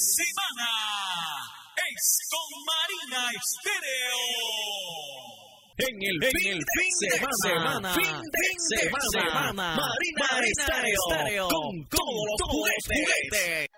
semana es con Marina Estéreo. En el fin de semana, Marina Estéreo, con todos los juguetes.